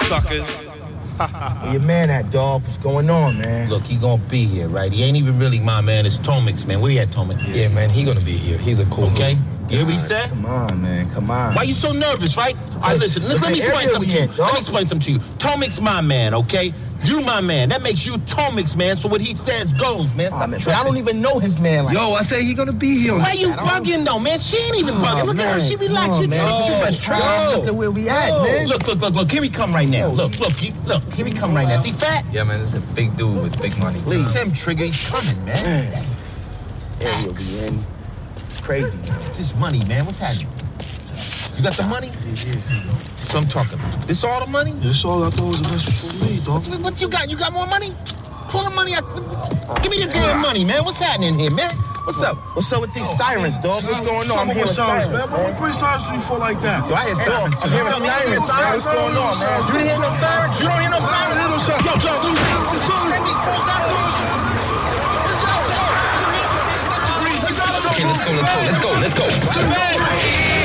suckers. Where your man at, dog? What's going on, man? Look, he gonna be here, right? He ain't even really my man. It's Tomix, man. Where you at, Tomix? Yeah, man, he gonna be here. He's a cool Okay. dude. You hear what he said? Come on, man. Come on. Why you so nervous, right? All right, listen, let me explain something to you. Let me explain something to you. Tomix my man, okay? You my man. That makes you Tomix, man. So what he says goes, man. Stop But I don't even know his man. Yo, I say he gonna be here. Why you bugging, though, man? She ain't even bugging. Look at her. She relaxed. You tripping too much, Trey. Look at where we at, man. Look. Here he come right now. Look. Here he come right now. Is he fat? Yeah, man, this is a big dude with big money. Please. Him, Trigger. He's coming, man. There he'll be in. It's crazy, man. This money, man. What's happening? You got the money? Yeah. That's what I'm talking about. This all the money? That's all I thought was the best for me, dog. What you got? You got more money? Pull the money out. Give me the damn money, man. What's happening here, man? What's up? What's up with these sirens, dog? What's going on? I'm hearing sirens, man. What bring sirens you for like that? Yo, I hear sirens. I'm hearing sirens. What's going on, man? You didn't hear no sirens? You don't hear no sirens? Yo, Okay, let's go.